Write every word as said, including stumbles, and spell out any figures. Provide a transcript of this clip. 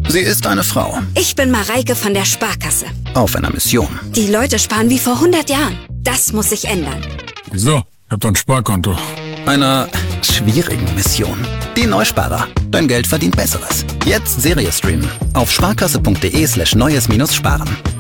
Sie ist eine Frau. Ich bin Mareike von der Sparkasse. Auf einer Mission. Die Leute sparen wie vor hundert Jahren. Das muss sich ändern. Wieso? Ich hab doch ein Sparkonto. Einer schwierigen Mission. Die Neusparer. Dein Geld verdient Besseres. Jetzt Serie streamen. Auf sparkasse.de slash neues minus sparen.